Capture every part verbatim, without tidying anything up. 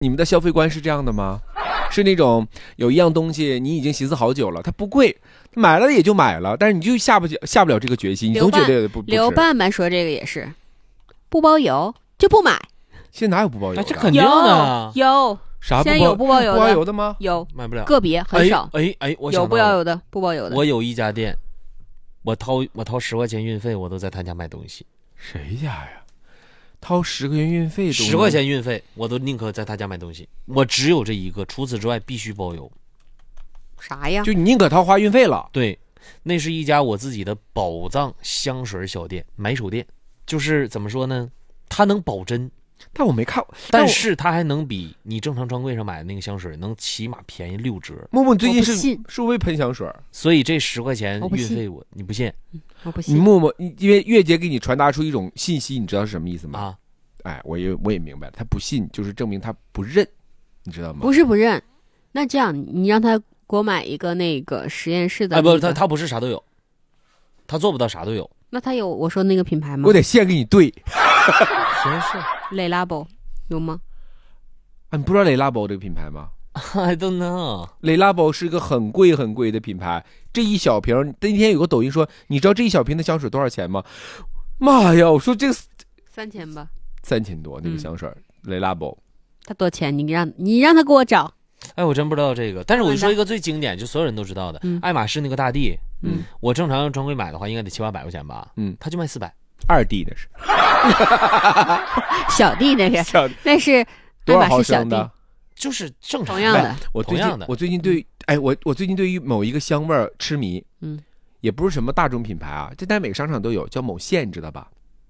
你们的消费观是这样的吗？是那种有一样东西你已经寻思好久了，它不贵，买了也就买了，但是你就下不下不了这个决心，你总觉得不不刘伴伴说这个也是，不包邮就不买。 现在哪有不包邮的？ 这肯定的， 有有啥不包？ 现在有不包邮的？ 不包邮的吗？ 有， 买不了， 个别很少。 哎哎，哎我有不包邮的，不包邮的。 我有一家店，我掏我掏十块钱运费，我都在他家买东西。 谁家呀？掏十块钱运费， 十块钱运费，我都宁可在他家买东西。我只有这一个，除此之外必须包邮。 啥呀？ 就你宁可掏花运费了。 对，那是一家我自己的宝藏香水小店、买手店。就是怎么说呢？它能保真， 但我没看， 但是它还能比你正常专柜上买的那个香水能起码便宜六折。 默默，你最近是是不是喷香水？ 所以这十块钱运费我，我你不信？ 我不信。 你默默，因为月姐给你传达出一种信息，你知道是什么意思吗？ 啊， 哎，我也我也明白了，他不信就是证明他不认，你知道吗？ 不是不认，那这样你让他给我买一个那个实验室的、那个。 哎，不，他他不是啥都有，他做不到啥都有。 那他有我说那个品牌吗？ 我得现给你对。 实验室雷拉宝有吗？ 啊，你不知道雷拉宝这个品牌吗 ？I don't know。 雷拉宝是一个很贵很贵的品牌，这一小瓶，那天有个抖音说，你知道这一小瓶的香水多少钱吗？妈呀！我说这个三千吧， 三千多那个香水，嗯、雷拉宝。 他多钱？你让你让他给我找。 哎，我真不知道这个，但是我就说一个最经典，就所有人都知道的，嗯、爱马仕那个大地，嗯，我正常用专柜买的话，应该得七八百块钱吧，嗯，他就卖四百， 二 D 那是， 小弟那是， 小那是多少毫升的？ 就是正常同样的。 我最近我最近对，哎，我我最近对于某一个香味儿痴迷，嗯，也不是什么大众品牌啊，这在每个商场都有，叫某线，你知道吧？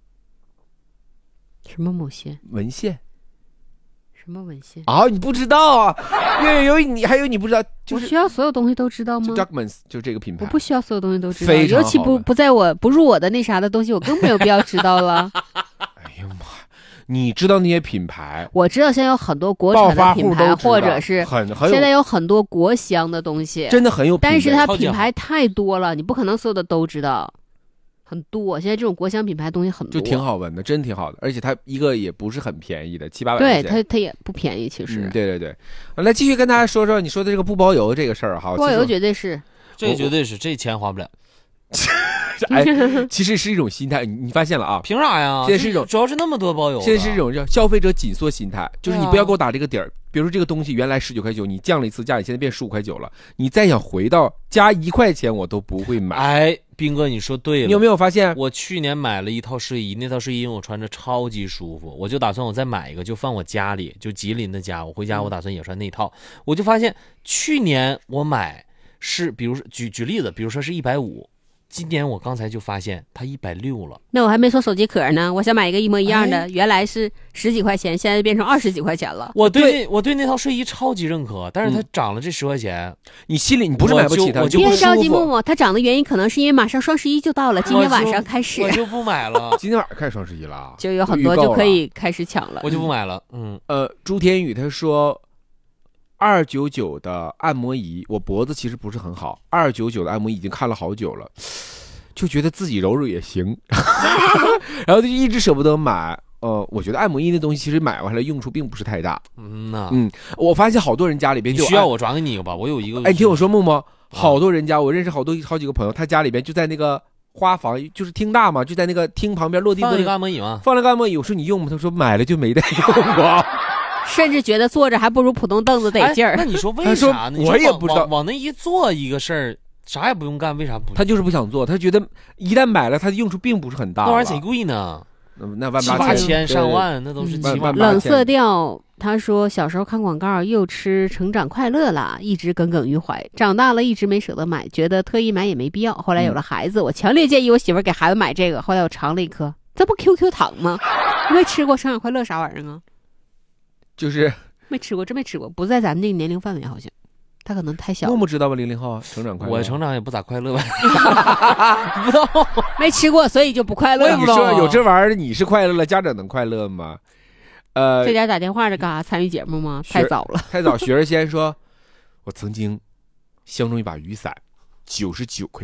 什么某线？ 文线。 什么文献啊、哦？你不知道啊？有有你还有你不知道？就是我需要所有东西都知道吗？ 就 Dockmans 就是这个品牌， 我不需要所有东西都知道， 非常好， 尤其不不在我不入我的那啥的东西，我更没有必要知道了。 哎呀妈！你知道那些品牌？ 我知道现在有很多国产的品牌，或者是很很现在有很多国香的东西， 真的很有品牌。 但是它品牌太多了，你不可能所有的都知道。很多，现在这种国香品牌的东西很多， 就挺好闻的，真挺好的，而且它一个也不是很便宜的，七八百块钱。 对，它它也不便宜，其实。 嗯、对对对，来继续跟大家说说你说的这个不包邮这个事儿哈。 不包邮绝对是， 这绝对是，这钱花不了。 哎，其实是一种心态，你发现了啊？ 凭啥呀？ 现在是一种， 主要是那么多包邮。 现在是一种叫消费者紧缩心态，就是你不要给我打这个底儿。比如说这个东西原来十九块九，你降了一次价，你现在变十五块九了，你再想回到加一块钱，我都不会买。 哎，斌哥，你说对了。 你有没有发现？ 我去年买了一套睡衣，那套睡衣我穿着超级舒服，我就打算我再买一个，就放我家里，就吉林的家，我回家我打算也穿那套。嗯、我就发现去年我买是，比如说举举例子，比如说是一百五。今年我刚才就发现它一百六了。 那我还没说手机壳呢，我想买一个一模一样的，哎、原来是十几块钱，现在变成二十几块钱了。 我对那我对那套睡衣超级认可，但是它涨了这十块钱， 嗯、你心里你不是买不起它， 我就别着急，默默，它涨的原因可能是因为马上双十一就到了，今天晚上开始， 我就不买了。 今天晚上开始双十一了， 就有很多就可以开始抢了， 我就不买了。嗯， 呃，朱天宇他说。二九九的按摩仪，我脖子其实不是很好。二九九的按摩仪已经看了好久了，就觉得自己揉揉也行，然后就一直舍不得买。呃，我觉得按摩仪的东西其实买回来用处并不是太大。 嗯呐， 嗯，我发现好多人家里边就需要我转给你一个吧，我有一个。 哎，你听我说，木木，好多人家，我认识好多好几个朋友，他家里边就在那个花房，就是厅大嘛，就在那个厅旁边落地放了一个按摩椅吗？ 放了个按摩椅，我说你用吗？他说买了就没得用过。 甚至觉得坐着还不如普通凳子得劲儿、 哎。那你说为啥呢？ 我也不知道， 往, 往那一坐一个事儿，啥也不用干，为啥不？ 他就是不想做，他觉得一旦买了，他的用处并不是很大。 那玩意儿贼贵呢， 那万八八千上万，那都是几万。 冷色调，他说小时候看广告又吃成长快乐啦，一直耿耿于怀。长大了一直没舍得买，觉得特意买也没必要。后来有了孩子，我强烈建议我媳妇给孩子买这个。后来我尝了一颗，这不 Q Q 糖吗？没吃过成长快乐啥玩意儿啊？ 就是没吃过，真没吃过，不在咱们这个年龄范围，好像他可能太小了。 木木知道吧？零零后成长快乐， 我成长也不咋快乐吧？不知道， 没吃过，所以就不快乐。 你说有这玩意儿，你是快乐了，家长能快乐吗？呃， 这家打电话是干啥？参与节目吗？太早了， 太早。雪儿先说，我曾经相中一把雨伞，九十九块钱，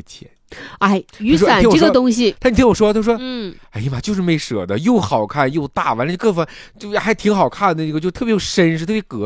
哎，雨伞这个东西， 他你听我说，他说， 嗯， 哎呀妈，就是没舍得，又好看又大，完了各方就还挺好看的，那个就特别有绅士，特别格